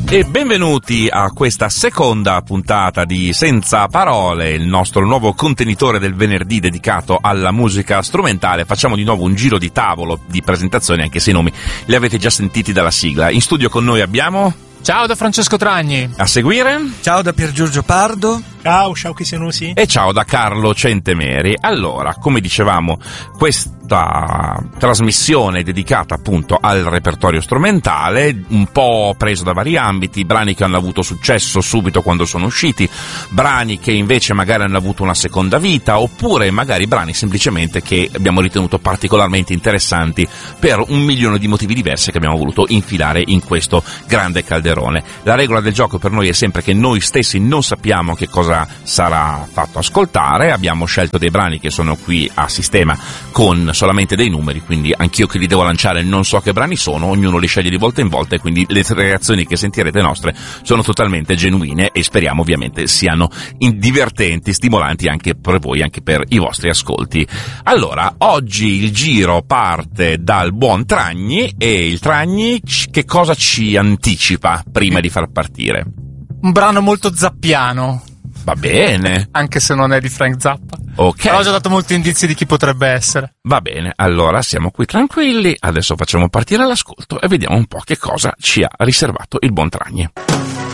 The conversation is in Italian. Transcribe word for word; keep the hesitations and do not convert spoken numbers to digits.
E benvenuti a questa seconda puntata di Senza Parole, il nostro nuovo contenitore del venerdì dedicato alla musica strumentale. Facciamo di nuovo un giro di tavolo di presentazioni, anche se i nomi li avete già sentiti dalla sigla. In studio con noi abbiamo... Ciao da Francesco Tragni. A seguire... Ciao da Pier Giorgio Pardo. Ciao, ciao Chisianusi. E ciao da Carlo Centemeri. Allora, come dicevamo, questa trasmissione dedicata appunto al repertorio strumentale, un po' preso da vari ambiti, brani che hanno avuto successo subito quando sono usciti, brani che invece magari hanno avuto una seconda vita, oppure magari brani semplicemente che abbiamo ritenuto particolarmente interessanti per un milione di motivi diversi che abbiamo voluto infilare in questo grande calderone. La regola del gioco per noi è sempre che noi stessi non sappiamo che cosa sarà fatto ascoltare. Abbiamo scelto dei brani che sono qui a sistema con solamente dei numeri, quindi anch'io che li devo lanciare non so che brani sono, ognuno li sceglie di volta in volta e quindi le reazioni che sentirete nostre sono totalmente genuine e speriamo ovviamente siano divertenti, stimolanti anche per voi, anche per i vostri ascolti. Allora, oggi il giro parte dal buon Tragni, e il Tragni che cosa ci anticipa prima di far partire? Un brano molto zappiano. Va bene. Anche se non è di Frank Zappa. Ok. Però ho già dato molti indizi di chi potrebbe essere. Va bene, allora siamo qui tranquilli, adesso facciamo partire l'ascolto e vediamo un po' che cosa ci ha riservato il buon Tragni.